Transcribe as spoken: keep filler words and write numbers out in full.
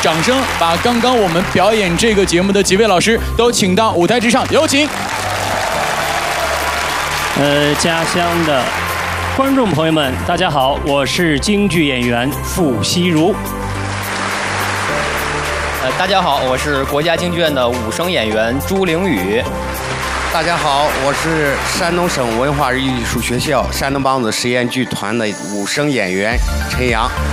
掌声，把刚刚我们表演这个节目的几位老师都请到舞台之上，有请。 呃，家乡的观众朋友们，大家好，我是京剧演员傅西如。 呃，大家好，我是国家京剧院的武生演员朱凌雨。 大家好，我是山东省文化艺术学校山东梆子实验剧团的武生演员陈阳。